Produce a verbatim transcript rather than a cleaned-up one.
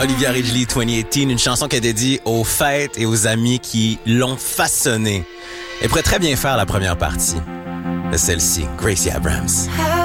Olivia Ridgely, vingt dix-huit, une chanson qu'elle dédie aux fêtes et aux amis qui l'ont façonnée. Elle pourrait très bien faire la première partie de celle-ci, Gracie Abrams.